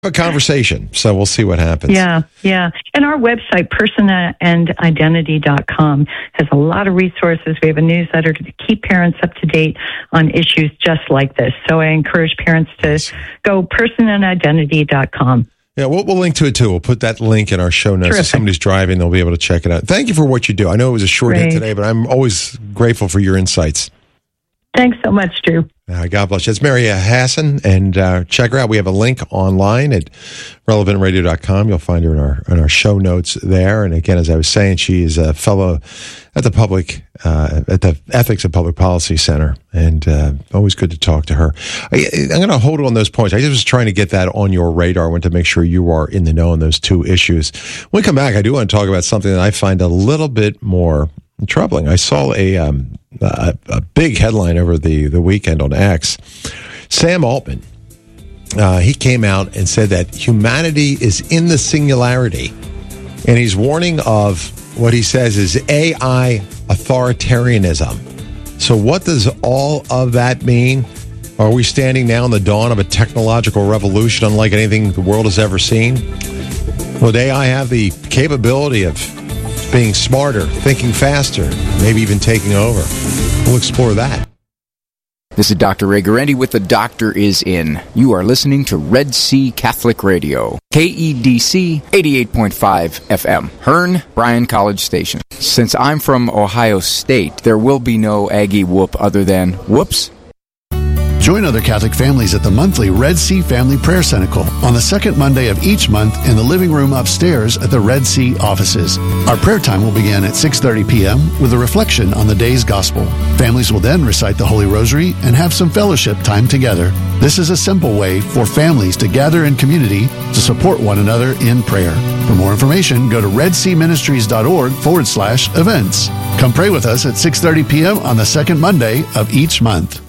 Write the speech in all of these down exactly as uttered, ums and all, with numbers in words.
a conversation. So we'll see what happens. Yeah, yeah. And our website, persona and identity dot com, has a lot of resources. We have a newsletter to keep parents up to date on issues just like this. So I encourage parents to go persona and identity dot com. Yeah, we'll, we'll link to it too. We'll put that link in our show notes. Terrific. If somebody's driving, they'll be able to check it out. Thank you for what you do. I know it was a short hit today, but I'm always grateful for your insights. Thanks so much, Drew. Uh, God bless you. It's Mary Hasson, and uh, check her out. We have a link online at relevant radio dot com. You'll find her in our in our show notes there. And again, as I was saying, she is a fellow at the public uh, at the Ethics and Public Policy Center, and uh, always good to talk to her. I, I'm going to hold on those points. I just was trying to get that on your radar. I want to make sure you are in the know on those two issues. When we come back, I do want to talk about something that I find a little bit more troubling. I saw a um, a, a big headline over the, the weekend on X. Sam Altman, uh, he came out and said that humanity is in the singularity, and he's warning of what he says is A I authoritarianism. So what does all of that mean? Are we standing now on the dawn of a technological revolution unlike anything the world has ever seen? Would A I have the capability of being smarter, thinking faster, maybe even taking over? We'll explore that. This is Doctor Ray Guarendi with The Doctor Is In. You are listening to Red Sea Catholic Radio, K E D C eighty-eight point five F M, Hearn, Bryan College Station. Since I'm from Ohio State, there will be no Aggie whoop other than whoops. Join other Catholic families at the monthly Red Sea Family Prayer Cenacle on the second Monday of each month in the living room upstairs at the Red Sea offices. Our prayer time will begin at six thirty p.m. with a reflection on the day's gospel. Families will then recite the Holy Rosary and have some fellowship time together. This is a simple way for families to gather in community to support one another in prayer. For more information, go to redseaministries.org forward slash events. Come pray with us at six thirty p.m. on the second Monday of each month.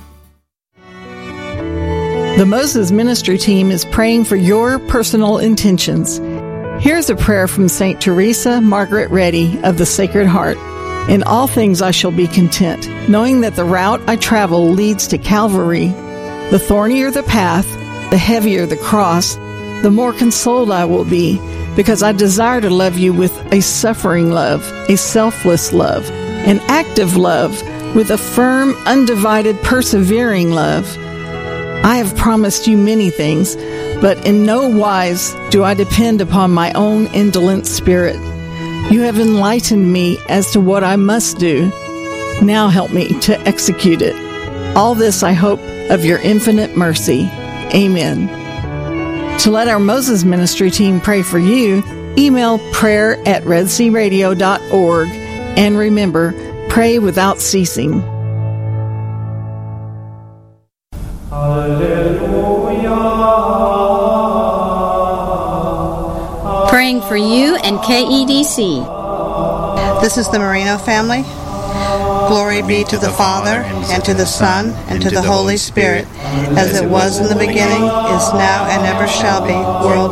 The Moses Ministry team is praying for your personal intentions. Here's a prayer from Saint Teresa Margaret Reddy of the Sacred Heart. In all things I shall be content, knowing that the route I travel leads to Calvary. The thornier the path, the heavier the cross, the more consoled I will be, because I desire to love you with a suffering love, a selfless love, an active love, with a firm, undivided, persevering love. I have promised you many things, but in no wise do I depend upon my own indolent spirit. You have enlightened me as to what I must do. Now help me to execute it. All this I hope of your infinite mercy. Amen. To let our Moses Ministry team pray for you, email prayer at red sea radio dot org, and remember, pray without ceasing. Praying for you and K E D C. This is the Marino family. Glory be to the Father, and to the Son, and to the Holy Spirit, as it was in the beginning, is now, and ever shall be, world